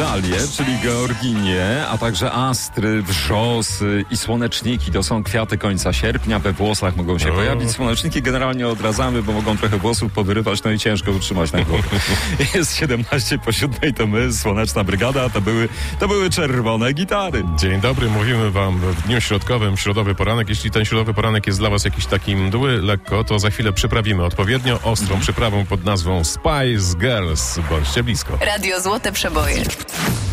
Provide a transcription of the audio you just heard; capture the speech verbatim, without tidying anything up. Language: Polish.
dalie, czyli georginie, a także astry, wrzosy i słoneczniki. To są kwiaty końca sierpnia. We włosach mogą się No. pojawić. Słoneczniki generalnie odradzamy, bo mogą trochę włosów powyrywać, no i ciężko utrzymać na głowie. Jest siedemnaście po siódmej, to my, Słoneczna Brygada, to były, to były czerwone gitary. Dzień dobry, mówimy wam w dniu środkowym, środowy poranek. Jeśli ten środowy poranek jest dla was jakiś taki mdły, lekko, to za chwilę przyprawimy odpowiednio ostrą Mhm. przyprawą pod nazwą Spice Girls. Bądźcie blisko. Radio Złote Przeboje.